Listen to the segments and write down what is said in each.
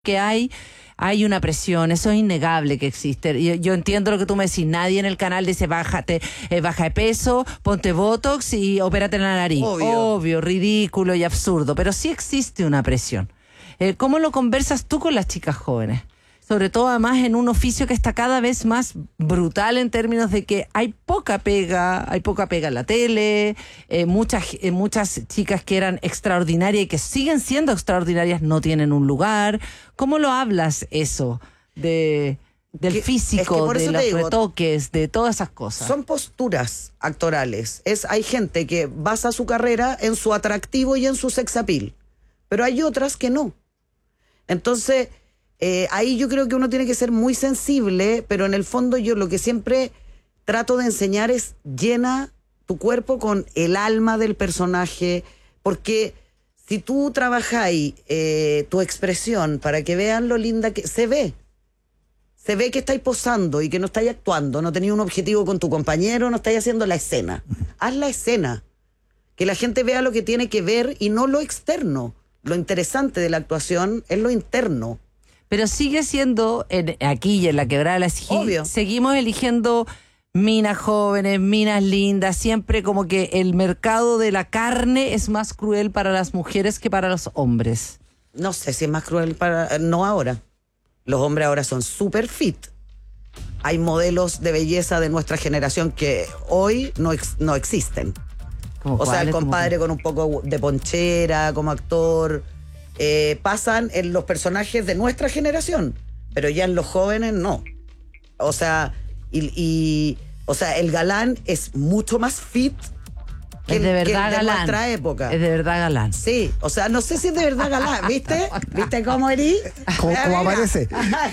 que hay una presión, eso es innegable que existe. Yo entiendo lo que tú me decís, nadie en el canal dice baja de peso, ponte botox y opérate en la nariz. Obvio, ridículo y absurdo, pero sí existe una presión. ¿Cómo lo conversas tú con las chicas jóvenes? Sobre todo además en un oficio que está cada vez más brutal en términos de que hay poca pega en la tele, muchas chicas que eran extraordinarias y que siguen siendo extraordinarias no tienen un lugar. ¿Cómo lo hablas eso del físico, de los retoques, de todas esas cosas? Son posturas actorales. Hay gente que basa su carrera en su atractivo y en su sex appeal, pero hay otras que no. Entonces... ahí yo creo que uno tiene que ser muy sensible, pero en el fondo yo lo que siempre trato de enseñar es llena tu cuerpo con el alma del personaje, porque si tú trabajáis tu expresión para que vean lo linda que se ve que estáis posando y que no estáis actuando, no tenéis un objetivo con tu compañero, no estáis haciendo la escena. Haz la escena, que la gente vea lo que tiene que ver y no lo externo. Lo interesante de la actuación es lo interno. Pero sigue siendo, aquí y en la Quebrada de la Sijín, seguimos eligiendo minas jóvenes, minas lindas, siempre como que el mercado de la carne es más cruel para las mujeres que para los hombres. No sé si es más cruel no ahora. Los hombres ahora son súper fit. Hay modelos de belleza de nuestra generación que hoy no existen. O sea, el compadre con un poco de ponchera como actor... pasan en los personajes de nuestra generación, pero ya en los jóvenes no. O sea, o sea, el galán es mucho más fit que el de nuestra época. Es de verdad galán. Sí, o sea, no sé si es de verdad galán, ¿viste? ¿Viste cómo erí? ¿Cómo aparece?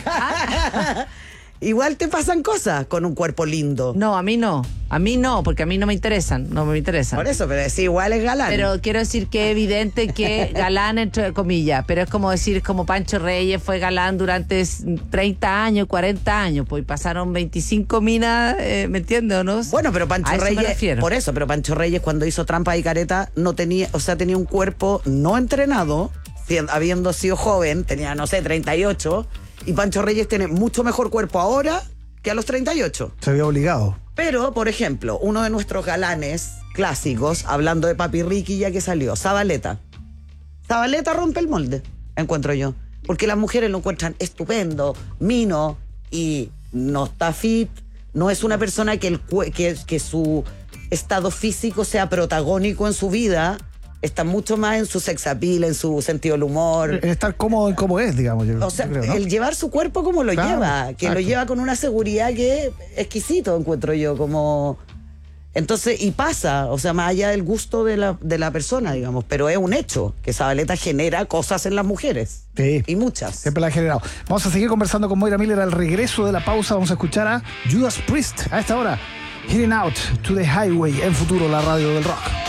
Igual te pasan cosas con un cuerpo lindo. No, a mí no, porque a mí no me interesan. Por eso, pero es igual es galán. Pero quiero decir que es evidente que galán entre comillas, pero es como decir, como Pancho Reyes fue galán durante 30 años, 40 años, pues pasaron 25 minas, ¿me entiendes o no? Bueno, pero Pancho Reyes, por eso, pero Pancho Reyes cuando hizo Trampa y Careta no tenía, o sea, tenía un cuerpo no entrenado, habiendo sido joven, tenía, no sé, 38. Y Pancho Reyes tiene mucho mejor cuerpo ahora que a los 38. Se había obligado. Pero, por ejemplo, uno de nuestros galanes clásicos, hablando de Papi Ricky ya que salió, Zabaleta. Zabaleta rompe el molde, encuentro yo. Porque las mujeres lo encuentran estupendo, mino, y no está fit. No es una persona que su estado físico sea protagónico en su vida. Está mucho más en su sex appeal, en su sentido del humor. El estar cómodo en cómo es, digamos. O sea, creo, ¿no? El llevar su cuerpo como lo lleva, que exacto. lo lleva con una seguridad que es exquisito, encuentro yo, como... Entonces, y pasa, o sea, más allá del gusto de la persona, digamos, pero es un hecho que Zabaleta genera cosas en las mujeres. Sí. Y muchas. Siempre la ha generado. Vamos a seguir conversando con Moira Miller al regreso de la pausa. Vamos a escuchar a Judas Priest a esta hora. Heading Out to the Highway en Futuro, la radio del rock.